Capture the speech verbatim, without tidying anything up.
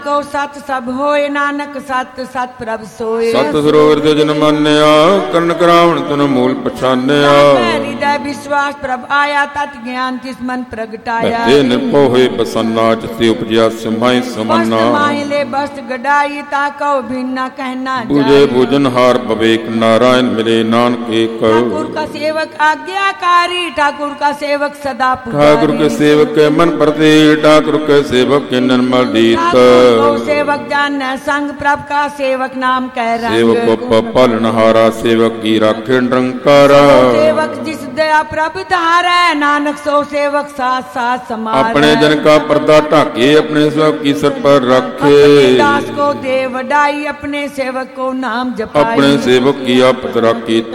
Q ਸਤ ਸਭ ਹੋਏ, ਨਾਨਕ ਸਤ ਸਤ ਪ੍ਰਭ ਸੋਏ। ਸਤ ਸਰੋਵਰ ਤੇ ਜਨ ਮਾਨਿਆ, ਕਰਨ ਕਰਾਵਣ ਤਨ ਮੂਲ ਪਛਾਨਿਆ। ਹਿਰਦੈ ਵਿਸ਼ਵਾਸ ਪ੍ਰਭ ਆਇਆ, ਤਤ ਗਿਆਨ ਤਿਸ ਮਨ ਪ੍ਰਗਟਾਇਆ। ਤੇ ਨਿਰਭਉ ਹੋਏ ਬਸੰਨਾ, ਜਿਤੇ ਉਪਜਿਆ ਸਮਾਈ ਸਮਾਨਾ। ਮਾਹਿ ਲੈ ਬਸਤ ਗਡਾਈ, ਤਾ ਕਉ ਭਿੰਨਾ ਕਹਿਣਾ ਬੂਝੇ ਭੋਜਨ ਹਾਰ ਬਵੇਕ, ਨਾਰਾਇਣ ਮਿਲੇ ਨਾਨਕ ਏਕ। ठाकुर का सेवक आज्ञाकारी, ठाकुर का सेवक सदा पुजारी। ठाकुर के सेवक के मन प्रति, ठाकुर के सेवक के निर्मल रीत। सेवक जान संग प्रभ का, सेवक नाम कह रंग। सेवक पालनहारा, सेवक की राखे निरंकारा। सेवक जिस दया प्रभ धारै, नानक सो सेवक साथ साथ समारै। अपने जन का पर्दा ढाके, अपने सेवक की सर पर रखे। दास को दे वडाई, अपने सेवक को नाम जपाई। अपने सेवक की आपत राखी।